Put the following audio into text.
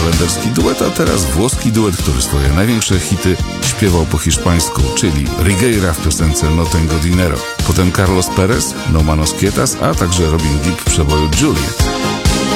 holenderski duet, a teraz włoski duet, który swoje największe hity śpiewał po hiszpańsku, czyli Rigueira w piosence No Tengo Dinero. Potem Carlos Perez, No Manos Quietas, a także Robin Gibb w przeboju Juliet.